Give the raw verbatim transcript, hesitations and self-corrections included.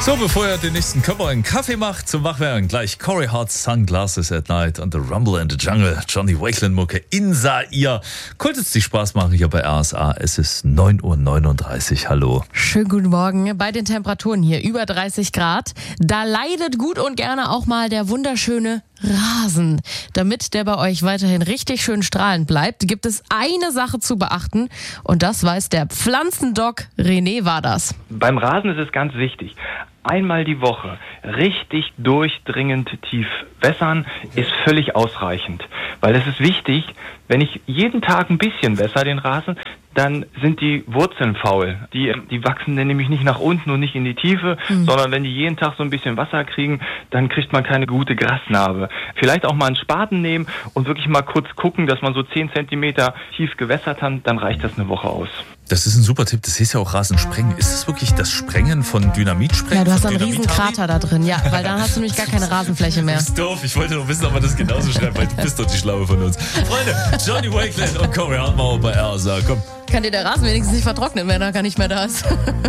So, bevor ihr den nächsten Körper einen Kaffee macht, zum Wachwerden gleich Corey Hart's Sunglasses at Night und The Rumble in the Jungle, Johnny Wakeland Mucke in Zaire. Könnte es dir Spaß machen hier bei R S A. Es ist neun Uhr neununddreißig. Hallo. Schönen guten Morgen. Bei den Temperaturen hier über dreißig Grad, da leidet gut und gerne auch mal der wunderschöne Rasen. Damit der bei euch weiterhin richtig schön strahlend bleibt, gibt es eine Sache zu beachten und das weiß der Pflanzendoc René Waders. Beim Rasen ist es ganz wichtig, einmal die Woche richtig durchdringend tief wässern ist völlig ausreichend. Weil es ist wichtig, wenn ich jeden Tag ein bisschen wässer den Rasen, dann sind die Wurzeln faul. Die, die wachsen dann nämlich nicht nach unten und nicht in die Tiefe, mhm. sondern wenn die jeden Tag so ein bisschen Wasser kriegen, dann kriegt man keine gute Grasnarbe. Vielleicht auch mal einen Spaten nehmen und wirklich mal kurz gucken, dass man so zehn Zentimeter tief gewässert hat, dann reicht das eine Woche aus. Das ist ein super Tipp. Das hieß ja auch Rasensprengen. Ist das wirklich das Sprengen von Dynamitsprengen? Ja, du hast einen riesen Krater da drin, ja, weil dann hast du nämlich gar keine Rasenfläche mehr. Das ist doof. Ich wollte doch wissen, ob man das genauso schreibt, weil du bist doch die Schlaue von uns. Freunde, Johnny Wakeland und Corey Hartmauer bei R S A. Komm. Kann dir der Rasen wenigstens nicht vertrocknen, wenn er gar nicht mehr da ist.